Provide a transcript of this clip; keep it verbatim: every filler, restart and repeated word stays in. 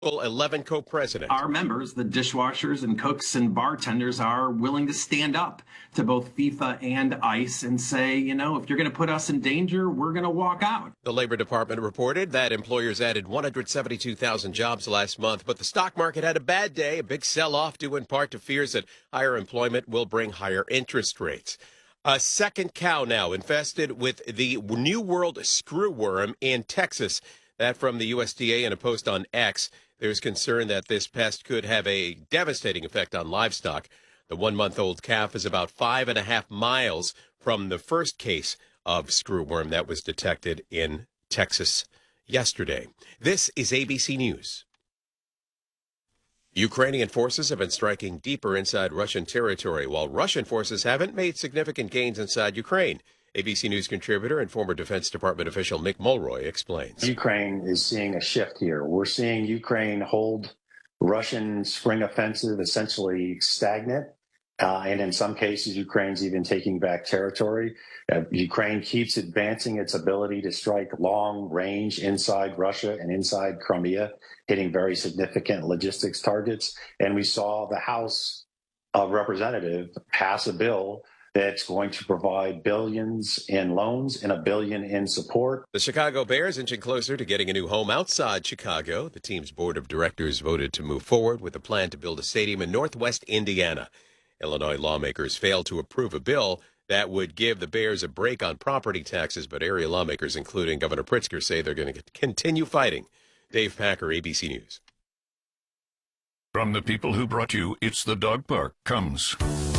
eleven co-president. Our members, the dishwashers and cooks and bartenders, are willing to stand up to both FIFA and ICE and say, you know, if you're going to put us in danger, we're going to walk out. The Labor Department reported that employers added one hundred seventy-two thousand jobs last month, but the stock market had a bad day, a big sell-off due in part to fears that higher employment will bring higher interest rates. A second cow now infested with the New World screwworm in Texas. That from the U S D A in a post on X. There's concern that this pest could have a devastating effect on livestock. The one-month-old calf is about five and a half miles from the first case of screwworm that was detected in Texas yesterday. This is A B C News. Ukrainian forces have been striking deeper inside Russian territory, while Russian forces haven't made significant gains inside Ukraine. A B C News contributor and former Defense Department official Mick Mulroy explains. Ukraine is seeing a shift here. We're seeing Ukraine hold Russian spring offensive essentially stagnant. Uh, and in some cases, Ukraine's even taking back territory. Uh, Ukraine keeps advancing its ability to strike long range inside Russia and inside Crimea, hitting very significant logistics targets. And we saw the House of Representatives pass a bill that's going to provide billions in loans and a billion in support. The Chicago Bears inching closer to getting a new home outside Chicago. The team's board of directors voted to move forward with a plan to build a stadium in northwest Indiana. Illinois lawmakers failed to approve a bill that would give the Bears a break on property taxes, but area lawmakers, including Governor Pritzker, say they're going to continue fighting. Dave Packer, A B C News. From the people who brought you It's the Dog Park comes